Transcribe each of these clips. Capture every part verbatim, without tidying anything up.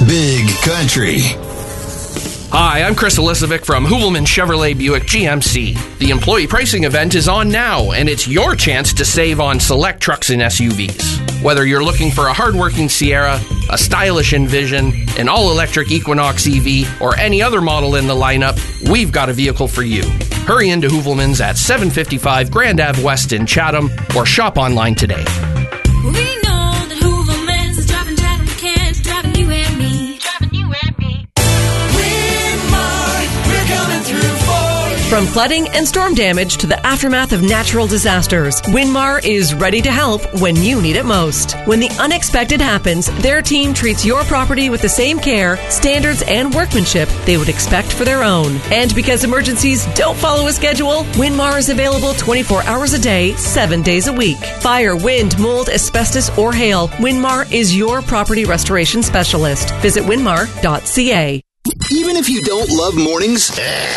Big Country. Hi, I'm Chris Elizovic from Hoovelman Chevrolet Buick G M C. The employee pricing event is on now, and it's your chance to save on select trucks and S U Vs. Whether you're looking for a hardworking Sierra, a stylish Envision, an all-electric Equinox E V, or any other model in the lineup, we've got a vehicle for you. Hurry into Hoovelman's at seven fifty-five Grand Ave West in Chatham, or shop online today. We know that Hoovelman's is driving Chatham kids, driving you and me, driving you and me. From flooding and storm damage to the aftermath of natural disasters, Winmar is ready to help when you need it most. When the unexpected happens, their team treats your property with the same care, standards, and workmanship they would expect for their own. And because emergencies don't follow a schedule, Winmar is available twenty-four hours a day, seven days a week. Fire, wind, mold, asbestos, or hail, Winmar is your property restoration specialist. Visit winmar dot c a. Even if you don't love mornings,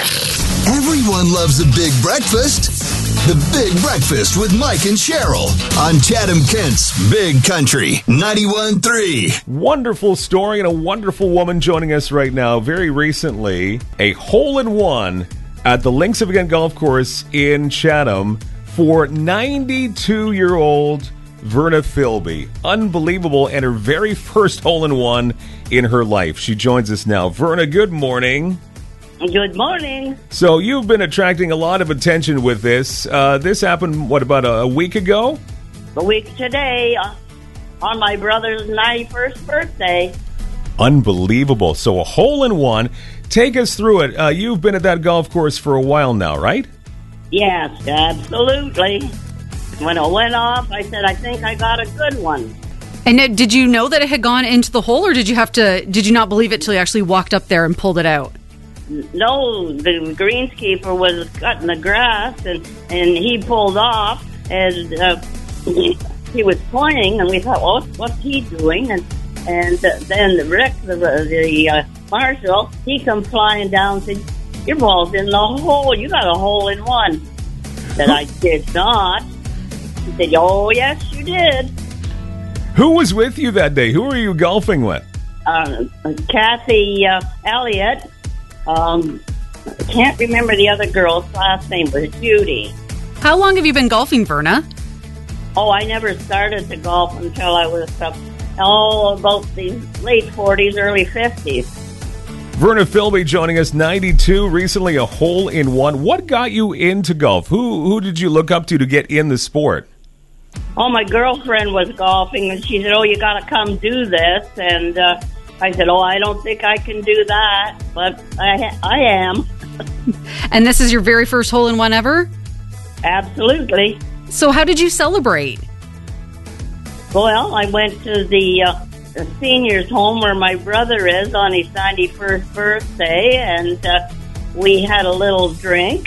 everyone loves a big breakfast. The Big Breakfast with Mike and Cheryl on Chatham-Kent's Big Country ninety-one point three. Wonderful story and a wonderful woman joining us right now. Very recently, a hole-in-one at the Links of Again Golf Course in Chatham for ninety-two-year-old Verna Philby. Unbelievable, and her very first hole-in-one in her life. She joins us now. Verna, good morning. Good morning. So you've been attracting a lot of attention with this. Uh, this happened, what, about a, a week ago? A week today, uh, on my brother's ninety-first birthday. Unbelievable. So a hole-in-one. Take us through it. Uh, you've been at that golf course for a while now, right? Yes, absolutely. When it went off, I said, I think I got a good one. And uh, did you know that it had gone into the hole, or did you have to? Did you not believe it till you actually walked up there and pulled it out? No, the greenskeeper was cutting the grass, and, and he pulled off, and uh, he, he was pointing, and we thought, well, what's he doing? And and uh, then Rick, the, the uh, marshal, he come flying down and said, your ball's in the hole. You got a hole in one. I said, I did not. He said, oh, yes, you did. Who was with you that day? Who were you golfing with? Uh, Kathy uh, Elliott. Um, I can't remember the other girl's last name, but it's Judy. How long have you been golfing, Verna? Oh, I never started to golf until I was uh, oh, about the late forties, early fifties. Verna Philby joining us, ninety-two, recently a hole-in-one. What got you into golf? Who who did you look up to to get in the sport? Oh, my girlfriend was golfing, and she said, oh, you got to come do this. And uh, I said, oh, I don't think I can do that, but I, I am. And this is your very first hole-in-one ever? Absolutely. So how did you celebrate? Well, I went to the, uh, the seniors' home where my brother is on his ninety-first birthday, and uh, we had a little drink.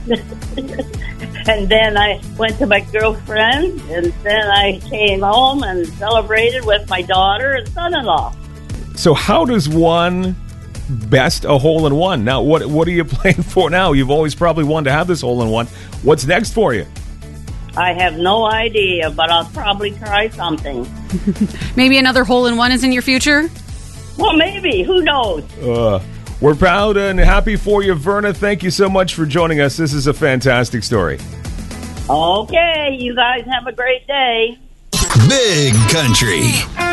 And then I went to my girlfriend, and then I came home and celebrated with my daughter and son-in-law. So how does one best a hole-in-one? Now, what what are you playing for now? You've always probably wanted to have this hole-in-one. What's next for you? I have no idea, but I'll probably try something. Maybe another hole-in-one is in your future? Well, maybe. Who knows? Uh, we're proud and happy for you, Verna. Thank you so much for joining us. This is a fantastic story. Okay, you guys have a great day. Big Country.